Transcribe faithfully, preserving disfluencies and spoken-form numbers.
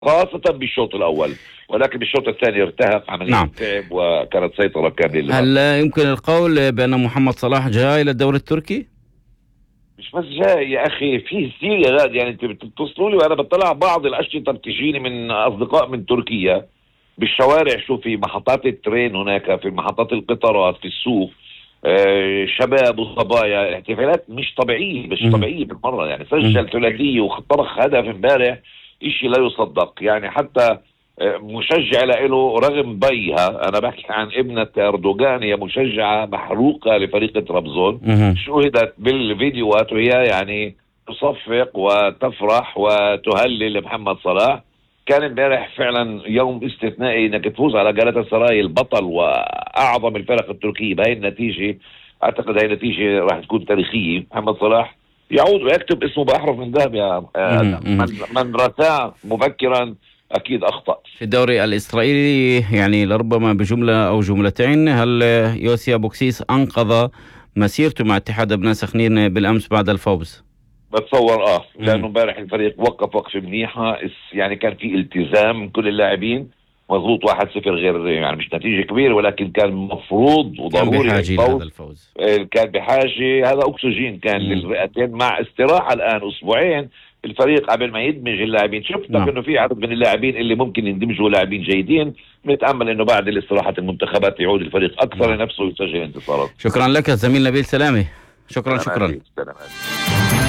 خاصة بالشوط الأول، ولكن بالشوط الثاني ارتهق عمليا. نعم. تعب وكانت سيطرة كاملة. هل يمكن القول بأن محمد صلاح جاء إلى الدوري التركي؟ مش بس جاي يا أخي، في سيرة يعني أنت بتتصلوا لي وأنا بطلع بعض الأشرطة بتجيني من أصدقاء من تركيا بالشوارع، شو في محطات الترين هناك، في محطات القطارات، في السوق، آه شباب وصبايا، احتفالات مش طبيعية، مش مم. طبيعية بالمرة يعني. مم. سجل ثلاثية وطرق هدف امبارح، اشي لا يصدق يعني. حتى آه، مشجع له رغم بيها، انا بحكي عن ابنة اردوغان، هي مشجعة محروقة لفريق طرابزون، مم. شوهدت بالفيديوهات وهي يعني تصفق وتفرح وتهلل لمحمد صلاح. كان امبارح فعلا يوم استثنائي انك تفوز على جالاتا سراي البطل واعظم الفرق التركيه بهي النتيجه. اعتقد هي نتيجه راح تكون تاريخيه. محمد صلاح يعود ويكتب اسمه باحرف من ذهب يا مم. مم. من من رثاه مبكرا اكيد اخطا. في الدوري الإسرائيلي يعني لربما بجملة أو جملتين، هل يوسي أبوكسيس أنقذ مسيرته مع اتحاد أبناء سخنين بالأمس بعد الفوز؟ بتصور اه مم. لانه امبارح الفريق وقف وقفه منيحه، يعني كان في التزام من كل اللاعبين. مضغوط واحد صفر، غير يعني مش نتيجه كبيره، ولكن كان مفروض كان وضروري بحاجة لهذا الفوز. الفوز. آه، كان بحاجه، هذا اكسجين كان مم. للرئتين، مع استراحه الان اسبوعين الفريق قبل ما يدمج اللاعبين. شفت نعم. انه في عدد من اللاعبين اللي ممكن يندمجوا لاعبين جيدين. نتامل انه بعد الاستراحه المنتخبات يعود الفريق اكثر نعم. لنفسه ويسجل انتصارات. شكرا لك الزميل نبيل سلامي. شكرا سلام شكرا. عليك. سلام عليك.